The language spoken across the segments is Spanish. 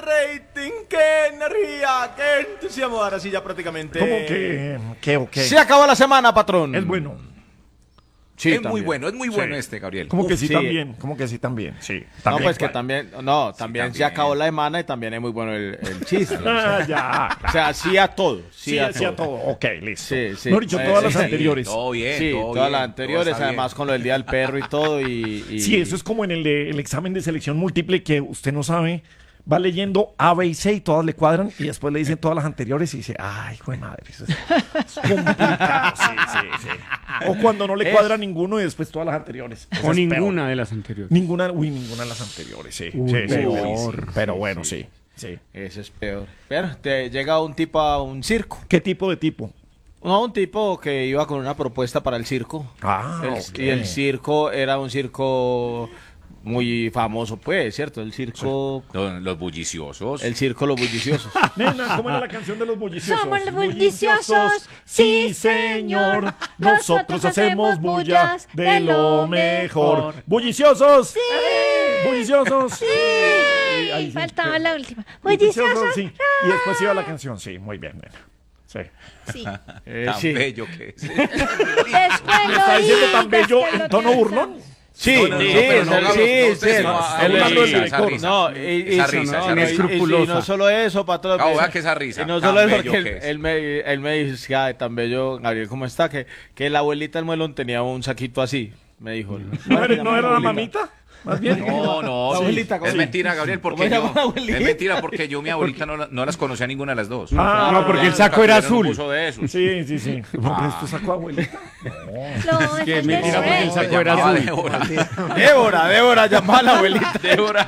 rating, qué energía, qué entusiasmo. Ahora sí ya prácticamente. ¿Cómo que? ¿Qué o qué? Se acabó la semana, patrón. Es bueno. Sí, es muy bueno Sí. este, Gabriel. ¿Cómo que sí, sí. también? ¿Cómo que sí también? Sí. No, También, pues que ¿cuál? también, también se también. acabó la semana y también es muy bueno el chiste. Ya. O sea, sí a todo. Sí, hacía todo. Ok, listo. Sí, sí. No he dicho todas las Sí, anteriores. Todo bien, Sí, todo todas bien, las todo anteriores, está además bien. con lo del Día del Perro y todo. Y... Sí, eso es como en el examen de selección múltiple que usted no sabe, va leyendo A, B y C y todas le cuadran y después le dicen todas las anteriores y dice, ay, hijo de madre, eso es complicado. Sí. O cuando no le cuadra ninguno y después todas las anteriores. Eso O es ninguna peor. de las anteriores. Ninguna de las anteriores, sí. Uy, Sí, peor. pero bueno, sí. Eso es peor. Pero te llega un tipo a un circo. ¿Qué tipo de tipo? No, un tipo que iba con una propuesta para el circo. Ok. Y el circo era un circo muy famoso, pues, ¿cierto? El circo... Los bulliciosos. El circo Los Bulliciosos. Nena, ¿cómo era la canción de los bulliciosos? Somos los bulliciosos, sí señor. Nosotros hacemos bullas de lo mejor. ¡Bulliciosos! ¡Sí! ¡Bulliciosos! ¡Sí! Ahí sí, Faltaba pero- la última. Bulliciosos. sí. Y después iba la canción, sí, muy bien, nena. Sí. Sí. Tan Sí. bello que es. Después ¿Está diciendo tan bello en tono burlón? Sí, No, no, sí, no, pero no, sí, Gabo, sí, no, sí. no, está El- hablando del esa director. risa. No, Esa risa, esa risa. y no solo eso, patrón. Gabo, vea que esa risa, Y no tan solo eso, bello porque que es. él me dice, ay, tan bello, Gabriel, ¿cómo está? Que la abuelita del muelón tenía un saquito así, me dijo. ¿No era la mamita? Más bien. No, La abuelita, ¿cómo es se- mentira, Gabriel, porque ¿Cómo se yo, llama la abuelita? es mentira porque yo mi abuelita no las conocía ninguna de las dos. Ah, No, porque el Nunca saco era tuvieron un azul. buzo de esos. Sí. ¿Por esto sacó abuelita? No, Que es mentira, porque el Se saco era llamaba azul. Débora, llamaba a la abuelita. Débora.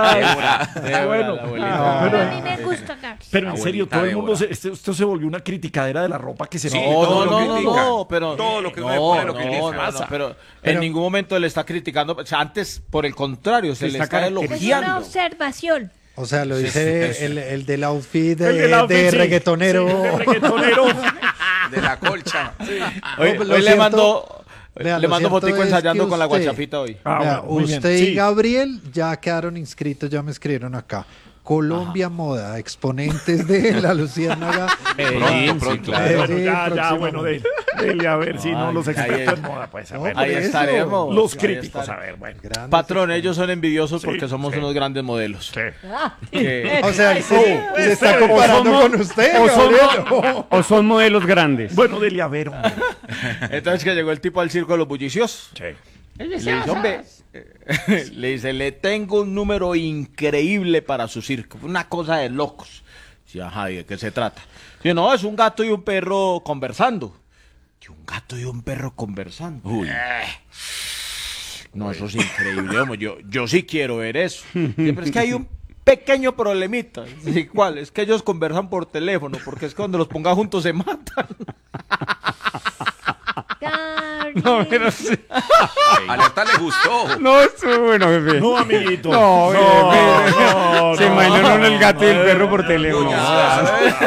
Bueno. la abuelita. A mí me gusta, Gabriel. Pero en serio, Abuelita todo el mundo, Débora. esto se volvió una criticadera de la ropa que se Sí, ve. todo lo critican. pero Todo lo que uno no, le pone lo no, critican. no, pero en ningún momento le está criticando, o sea, antes por el contrario, se le está está caracterizando. Es una elogiando. observación. O sea, lo dice el del outfit El del outfit, de sí. reggaetonero. Sí, de reggaetonero. De la colcha. Hoy, No, lo hoy le cierto- mando vea, le lo mando cierto fotico es ensayando que con la usted- guachafita hoy. Ah, Vea, bueno, muy bien. usted y Sí. Gabriel ya quedaron inscritos, ya me escribieron acá. Colombia Moda, exponentes de la Luciérnaga. Pronto. Claro, bueno, Sí, ya, próximo. bueno, dele a ver si no los Ahí expertos es. en moda, pues, a No, ver. por Ahí eso. estaremos. Los Ahí críticos, a estaremos. ver, bueno. Grandes Patrón, ellos son envidiosos porque Sí, somos sí. unos grandes modelos. Sí. Que- O sea, se está comparando somos- con usted, o Gabriel. O son modelos grandes. Bueno, dele a ver, hombre. Entonces que llegó el tipo al circo de los bulliciosos. Sí. Le dice, hombre, le dice, le tengo un número increíble para su circo. Una cosa de locos. Sí, ajá, ¿y de qué se trata? Dice, no, es un gato y un perro conversando. Y un gato y un perro conversando. No, eso es increíble, hombre. Yo sí quiero ver eso. Dice, pero es que hay un pequeño problemita. Dice, ¿cuál? Es que ellos conversan por teléfono, porque es que cuando los ponga juntos se matan. Gabriel. No, pero sí. Alerta le gustó. No, estuvo bueno, jefe. No, amiguito. No, No, jefe. no, Se no. imaginan el gato y el perro por teléfono. No, ya.